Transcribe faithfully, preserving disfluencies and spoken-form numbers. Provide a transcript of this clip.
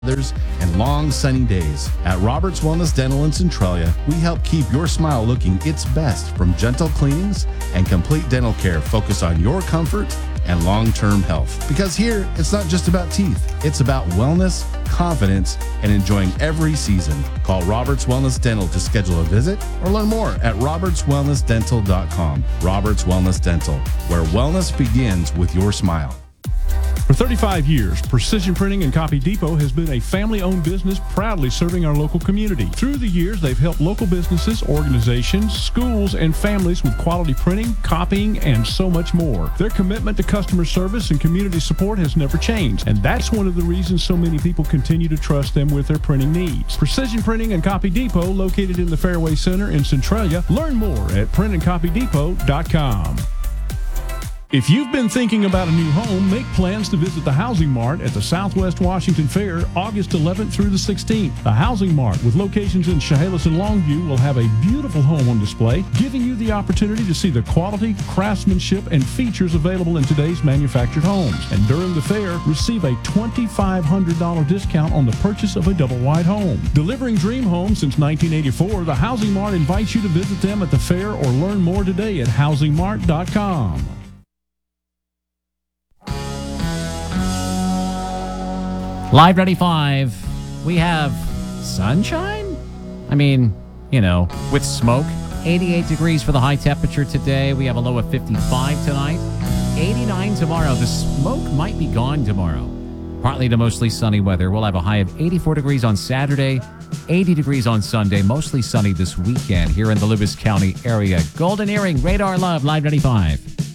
Others and long sunny days. At Roberts Wellness Dental in Centralia, we help keep your smile looking its best from gentle cleanings and complete dental care focused on your comfort and long-term health. Because here, it's not just about teeth. It's about wellness, confidence, and enjoying every season. Call Roberts Wellness Dental to schedule a visit or learn more at roberts wellness dental dot com. Roberts Wellness Dental, where wellness begins with your smile. For thirty-five years, Precision Printing and Copy Depot has been a family-owned business proudly serving our local community. Through the years, they've helped local businesses, organizations, schools, and families with quality printing, copying, and so much more. Their commitment to customer service and community support has never changed, and that's one of the reasons so many people continue to trust them with their printing needs. Precision Printing and Copy Depot, located in the Fairway Center in Centralia. Learn more at print and copy depot dot com. If you've been thinking about a new home, make plans to visit the Housing Mart at the Southwest Washington Fair August eleventh through the sixteenth. The Housing Mart, with locations in Chehalis and Longview, will have a beautiful home on display, giving you the opportunity to see the quality, craftsmanship, and features available in today's manufactured homes. And during the fair, receive a twenty-five hundred dollars discount on the purchase of a double-wide home. Delivering dream homes since nineteen eighty-four, the Housing Mart invites you to visit them at the fair or learn more today at housing mart dot com. Live ninety-five, we have sunshine? I mean, you know, with smoke. eighty-eight degrees for the high temperature today. We have a low of fifty-five tonight. eighty-nine tomorrow. The smoke might be gone tomorrow. Partly to mostly sunny weather. We'll have a high of eighty-four degrees on Saturday, eighty degrees on Sunday. Mostly sunny this weekend here in the Lewis County area. Golden Earring, Radar Love, Live ninety-five.